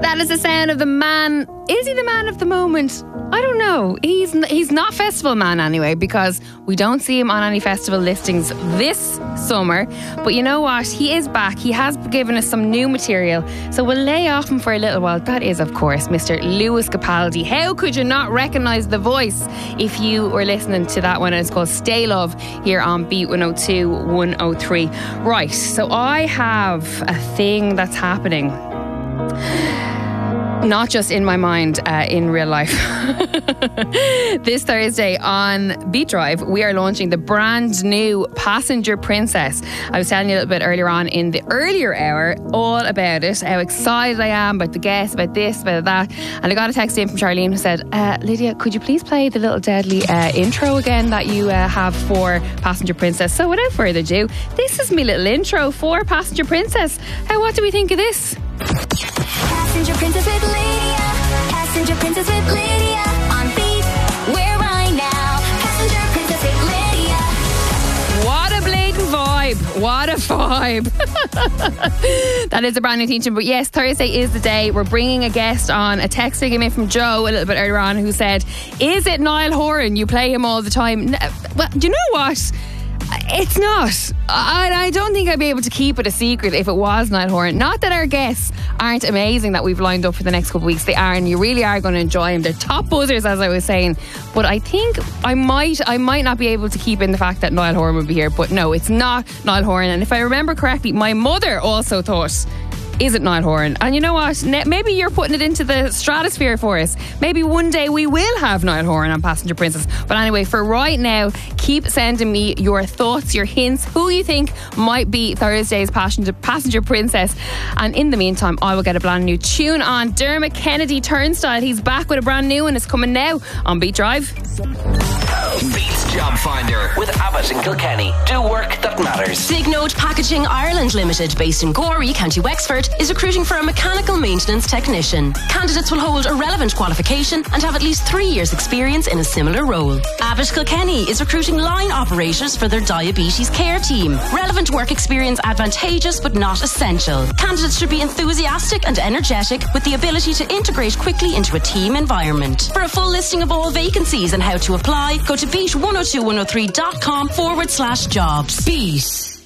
That is the sound of the man. Is he the man of the moment? I don't know. He's not festival man anyway, because we don't see him on any festival listings this summer. But you know what? He is back. He has given us some new material. So we'll lay off him for a little while. That is, of course, Mr. Lewis Capaldi. How could you not recognise the voice if you were listening to that one? It's called Stay Love here on Beat 102 103. Right, so I have a thing that's happening. Not just in my mind, in real life. This Thursday on Beat Drive, we are launching the brand new Passenger Princess. I was telling you a little bit earlier on in the earlier hour all about it, how excited I am about the guests, about this, about that. And I got a text in from Charlene who said, Lydia, could you please play the Little Deadly intro again that you have for Passenger Princess? So without further ado, this is my little intro for Passenger Princess. What do we think of this? Passenger Princess with Lydia. Passenger Princess with Lydia. On Beat, we're right now. Passenger Princess with Lydia. What a blatant vibe. What a vibe. That is a brand new teaching. But yes, Thursday is the day. We're bringing a guest on. A text came in from Joe a little bit earlier on who said, is it Niall Horan? You play him all the time. Well, do you know what? It's not. I don't think I'd be able to keep it a secret if it was Niall Horan. Not that our guests aren't amazing that we've lined up for the next couple of weeks. They are, and you really are going to enjoy them. They're top buzzers, as I was saying. But I think I might not be able to keep in the fact that Niall Horan would be here. But no, it's not Niall Horan. And if I remember correctly, my mother also thought, is it Niall Horan? And you know what? Maybe you're putting it into the stratosphere for us. Maybe one day we will have Niall Horan on Passenger Princess. But anyway, for right now, keep sending me your thoughts, your hints, who you think might be Thursday's Passenger Princess. And in the meantime, I will get a brand new tune on. Dermot Kennedy Turnstile. He's back with a brand new one. It's coming now on Beat Drive. Beats Job Finder with Abbott and Kilkenny. Do work that matters. Signode Packaging Ireland Limited, based in Gorey, County Wexford, is recruiting for a mechanical maintenance technician. Candidates will hold a relevant qualification and have at least 3 years' experience in a similar role. Abbott Kilkenny is recruiting line operators for their diabetes care team. Relevant work experience advantageous but not essential. Candidates should be enthusiastic and energetic with the ability to integrate quickly into a team environment. For a full listing of all vacancies and how to apply, go to beat102103.com/jobs. Beat.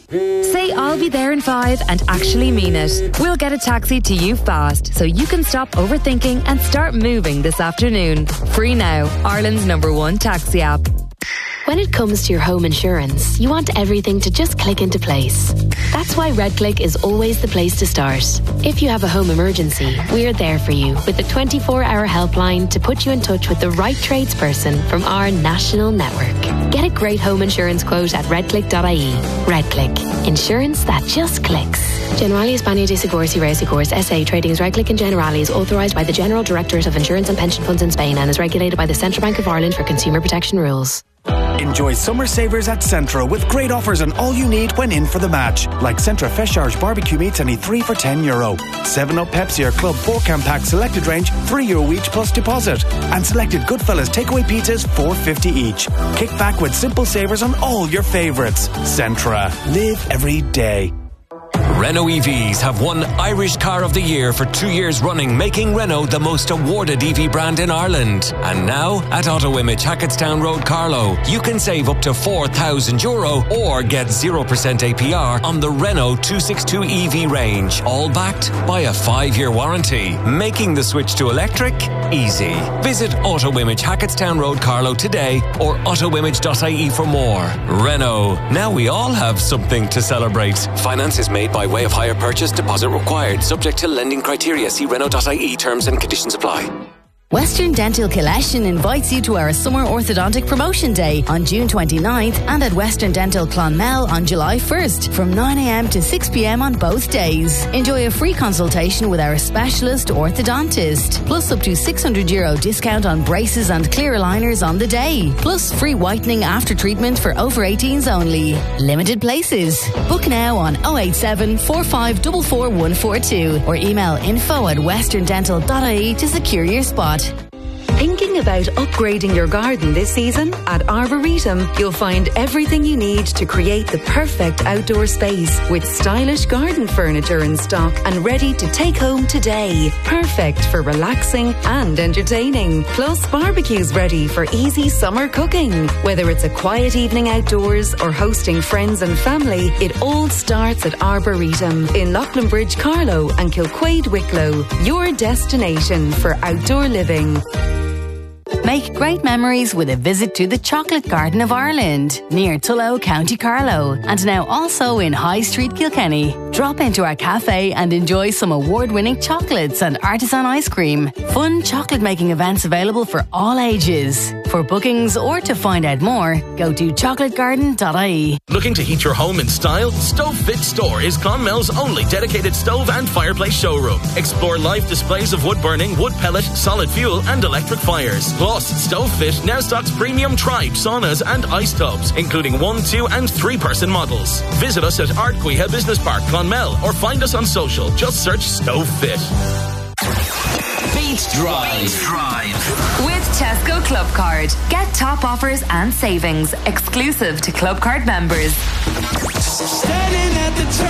Say I'll be there in 5 and actually mean it. We'll get a taxi to you fast so you can stop overthinking and start moving this afternoon. Free now, Ireland's #1 taxi app. When it comes to your home insurance, you want everything to just click into place. That's why RedClick is always the place to start. If you have a home emergency, we're there for you with a 24-hour helpline to put you in touch with the right tradesperson from our national network. Get a great home insurance quote at redclick.ie. RedClick. Insurance that just clicks. Generali España de Seguros y Reasegurs SA, trading as RedClick and Generali, is authorised by the General Directorate of Insurance and Pension Funds in Spain and is regulated by the Central Bank of Ireland for consumer protection rules. Enjoy summer savers at Centra with great offers on all you need when in for the match. Like Centra Fresh Charge barbecue meats, only 3 for €10. 7-Up Pepsi or Club 4-can pack selected range, €3 each plus deposit. And selected Goodfellas takeaway pizzas, $4.50 each. Kick back with simple savers on all your favourites. Centra. Live every day. Renault EVs have won Irish Car of the Year for 2 years running, making Renault the most awarded EV brand in Ireland. And now, at AutoImage Hackettstown Road, Carlow, you can save up to €4,000 or get 0% APR on the Renault 262 EV range, all backed by a 5-year warranty, making the switch to electric easy. Visit AutoImage Hackettstown Road, Carlow today or autoimage.ie for more. Renault, now we all have something to celebrate. Finance is made by way of hire purchase, deposit required, subject to lending criteria. See Renault.ie, terms and conditions apply. Western Dental Collection invites you to our Summer Orthodontic Promotion Day on June 29th and at Western Dental Clonmel on July 1st from 9am to 6pm on both days. Enjoy a free consultation with our specialist orthodontist, plus up to €600 discount on braces and clear aligners on the day, plus free whitening after treatment for over 18s only. Limited places. Book now on 087 4544 142 or email info@westerndental.ie to secure your spot. Think Thinking about upgrading your garden this season? At Arboretum, you'll find everything you need to create the perfect outdoor space with stylish garden furniture in stock and ready to take home today. Perfect for relaxing and entertaining. Plus, barbecues ready for easy summer cooking. Whether it's a quiet evening outdoors or hosting friends and family, it all starts at Arboretum in Laughlinbridge, Carlow and Kilquade, Wicklow. Your destination for outdoor living. Make great memories with a visit to the Chocolate Garden of Ireland near Tullow, County Carlow, and now also in High Street, Kilkenny. Drop into our cafe and enjoy some award-winning chocolates and artisan ice cream. Fun chocolate making events available for all ages. For bookings or to find out more, go to chocolategarden.ie. Looking to heat your home in style? Stove Fit Store is Clonmel's only dedicated stove and fireplace showroom. Explore live displays of wood burning, wood pellet, solid fuel and electric fires. Plus, Stove Fit now stocks premium Tribe saunas and ice tubs, including 1, 2 and 3 person models. Visit us at Ardcuiha Business Park, Clonmel, or find us on social. Just search Stove Fit. Beat Drive. With Tesco Club Card. Get top offers and savings exclusive to Club Card members. Standing at the top.